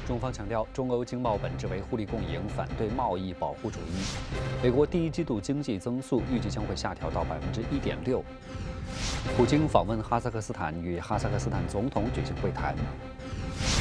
中方强调，中欧经贸本质为互利共赢，反对贸易保护主义。美国第一季度经济增速预计将会下调到1.6%。普京访问哈萨克斯坦，与哈萨克斯坦总统举行会谈。